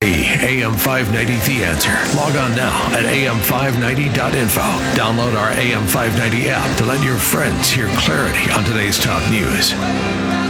AM 590 The Answer. Log on now at am590.info. Download our AM 590 app to let your friends hear clarity on today's top news.